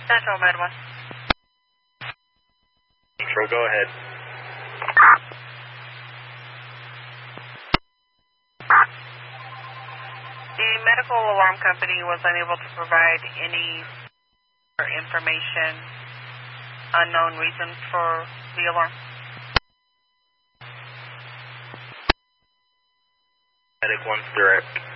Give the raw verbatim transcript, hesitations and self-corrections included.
Central Med one. Central, go ahead. The medical alarm company was unable to provide any information, unknown reason for the alarm. Medic one's direct.